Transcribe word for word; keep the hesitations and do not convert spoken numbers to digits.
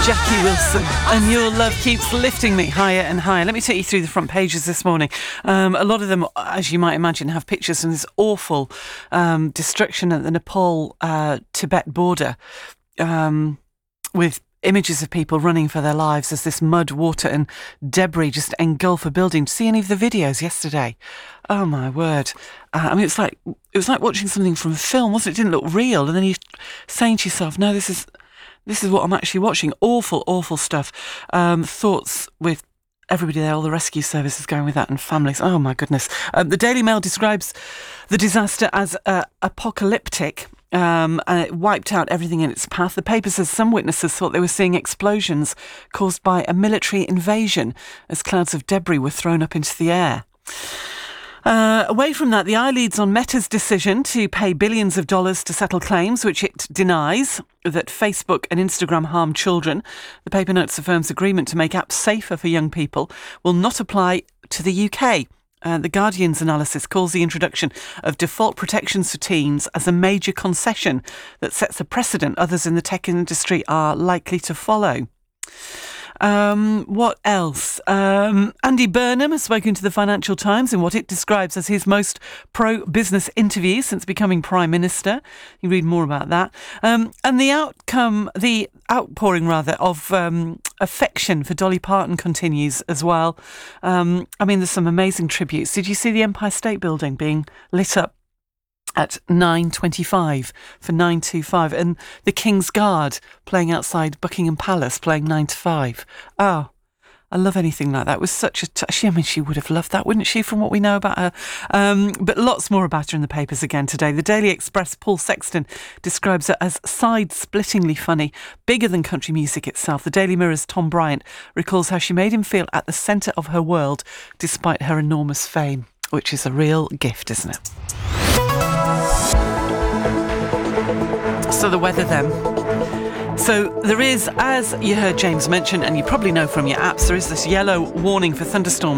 Jackie Wilson, and your love keeps lifting me higher and higher. Let me take you through the front pages this morning. Um, a lot of them, as you might imagine, have pictures of this awful um, destruction at the Nepal-Tibet uh, border um, with images of people running for their lives as this mud, water and debris just engulf a building. Did you see any of the videos yesterday? Oh, my word. Uh, I mean, it's like it was like watching something from a film, wasn't it? It didn't look real. And then you're saying to yourself, no, this is... This is what I'm actually watching. Awful, awful stuff. Um, thoughts with everybody there, all the rescue services going with that, and families. Oh, my goodness. Um, the Daily Mail describes the disaster as uh, apocalyptic, um, and it wiped out everything in its path. The paper says some witnesses thought they were seeing explosions caused by a military invasion as clouds of debris were thrown up into the air. Uh, away from that, the eye leads on Meta's decision to pay billions of dollars to settle claims, which it denies that Facebook and Instagram harm children. The paper notes the firm's agreement to make apps safer for young people will not apply to the U K. Uh, the Guardian's analysis calls the introduction of default protections for teens as a major concession that sets a precedent others in the tech industry are likely to follow. Um, what else? Um, Andy Burnham has spoken to the Financial Times in what it describes as his most pro-business interview since becoming Prime Minister. You read more about that. Um, and the outcome, the outpouring rather, of um, affection for Dolly Parton continues as well. Um, I mean, there's some amazing tributes. Did you see the Empire State Building being lit up at nine twenty-five for nine two five, and the King's Guard playing outside Buckingham Palace, playing nine to five. Oh, I love anything like that. It was such a touch. I mean, she would have loved that, wouldn't she, from what we know about her? Um, but lots more about her in the papers again today. The Daily Express, Paul Sexton, describes her as side-splittingly funny, bigger than country music itself. The Daily Mirror's Tom Bryant recalls how she made him feel at the centre of her world despite her enormous fame, which is a real gift, isn't it? So the weather then. So there is, as you heard James mention, and you probably know from your apps, there is this yellow warning for thunderstorms